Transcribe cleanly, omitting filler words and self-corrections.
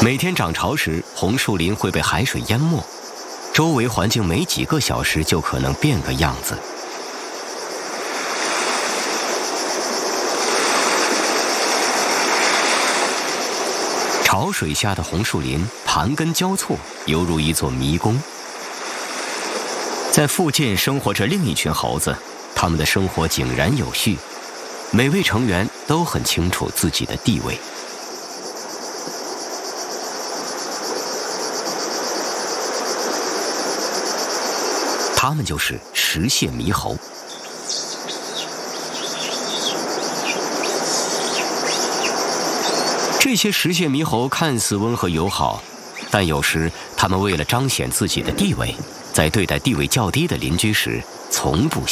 每天涨潮时，红树林会被海水淹没，周围环境没几个小时就可能变个样子。潮水下的红树林盘根交错，犹如一座迷宫。在附近生活着另一群猴子，他们的生活井然有序，每位成员都很清楚自己的地位。他们就是食蟹猕猴。这些食蟹猕猴看似温和友好，但有时他们为了彰显自己的地位，在对待地位较低的邻居时，从不